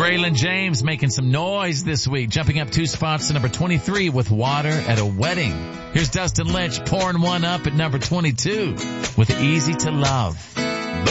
Braylon James making some noise this week, jumping up 2 spots to number 23 with Water at a Wedding. Here's Dustin Lynch pouring one up at number 22 with Easy to Love.